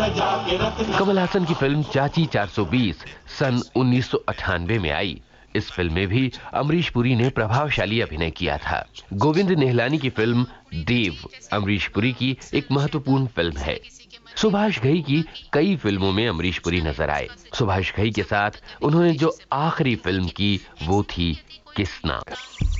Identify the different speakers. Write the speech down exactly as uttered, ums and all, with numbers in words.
Speaker 1: कमल हासन की फिल्म चाची चार सौ बीस सन उन्नीस सौ अट्ठानवे में आई। इस फिल्म में भी अमरीश पुरी ने प्रभावशाली अभिनय किया था। गोविंद निहलानी की फिल्म देव अमरीश पुरी की एक महत्वपूर्ण फिल्म है। सुभाष घई की कई फिल्मों में अमरीश पुरी नजर आए। सुभाष घई के साथ उन्होंने जो आखिरी फिल्म की वो थी किसना।